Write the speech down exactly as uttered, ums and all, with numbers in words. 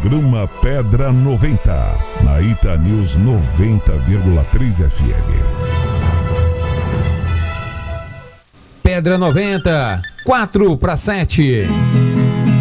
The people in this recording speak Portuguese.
Programa Pedra noventa, na Ita News noventa vírgula três F M. Pedra noventa, quatro para sete.